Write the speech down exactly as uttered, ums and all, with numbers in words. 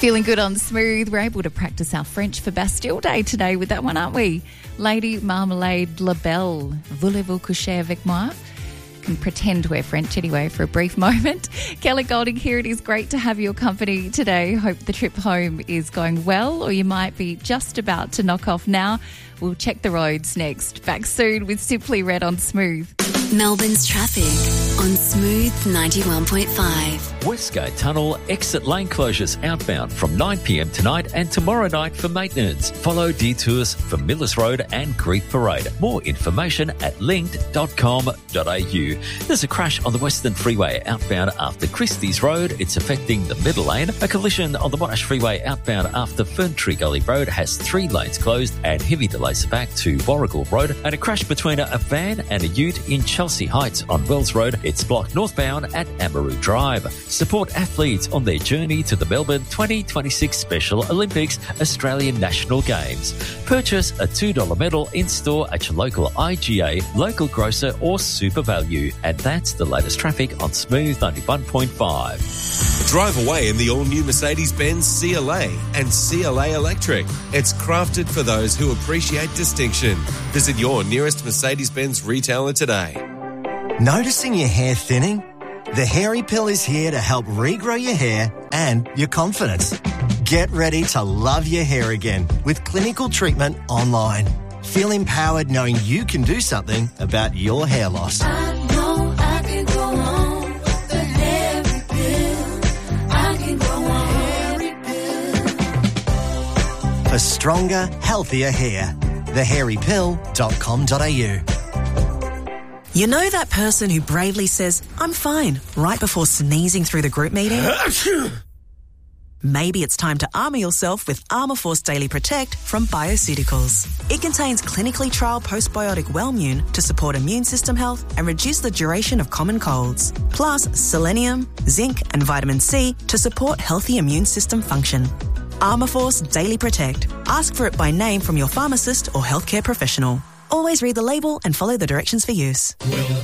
Feeling good on Smooth. We're able to practice our French for Bastille Day today with that one, aren't we? Lady Marmalade Labelle. Voulez-vous coucher avec moi? Can pretend we're French anyway for a brief moment. Kelly Golding here. It is great to have your company today. Hope the trip home is going well, or you might be just about to knock off now. We'll check the roads next. Back soon with Simply Red on Smooth. Melbourne's traffic on Smooth ninety-one point five. Westgate Tunnel exit lane closures outbound from nine p m tonight and tomorrow night for maintenance. Follow detours for Millers Road and Grief Parade. More information at linked dot com dot a u. There's a crash on the Western Freeway outbound after Christie's Road. It's affecting the middle lane. A collision on the Monash Freeway outbound after Ferntree Gully Road has three lanes closed and heavy delays back to Warrigal Road. And a crash between a van and a ute in Chelsea Heights on Wells Road. It's blocked northbound at Amaroo Drive. Support athletes on their journey to the Melbourne twenty twenty-six Special Olympics Australian National Games. Purchase a two dollars medal in-store at your local I G A, local grocer or Super Value. And that's the latest traffic on Smooth ninety-one point five. Drive away in the all-new Mercedes-Benz C L A and C L A Electric. It's crafted for those who appreciate distinction. Visit your nearest Mercedes-Benz retailer today. Noticing your hair thinning? The Hairy Pill is here to help regrow your hair and your confidence. Get ready to love your hair again with clinical treatment online. Feel empowered knowing you can do something about your hair loss. I know I can go on with the Hairy Pill. I can go on Hairy Pill. For stronger, healthier hair. the hairy pill dot com dot a u. You know that person who bravely says, "I'm fine," right before sneezing through the group meeting? Maybe it's time to armour yourself with Armourforce Daily Protect from Bioceuticals. It contains clinically trialled postbiotic Wellmune to support immune system health and reduce the duration of common colds. Plus selenium, zinc and vitamin C to support healthy immune system function. Armourforce Daily Protect. Ask for it by name from your pharmacist or healthcare professional. Always read the label and follow the directions for use. Well,